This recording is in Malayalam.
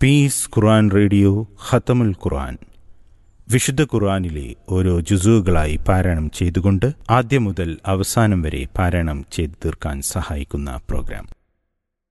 പീസ് ഖുർആൻ റേഡിയോ ഖത്തമുൽ ഖുർആൻ. വിശുദ്ധ ഖുർആനിലെ ഓരോ ജുസുകളായി പാരായണം ചെയ്തുകൊണ്ട് ആദ്യം മുതൽ അവസാനം വരെ പാരായണം ചെയ്തു തീർക്കാൻ സഹായിക്കുന്ന പ്രോഗ്രാം.